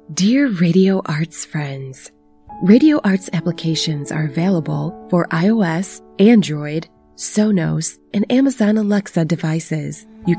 Dear Radio Arts friends, Radio Arts applications are available for iOS, Android, Sonos, and Amazon Alexa devices. You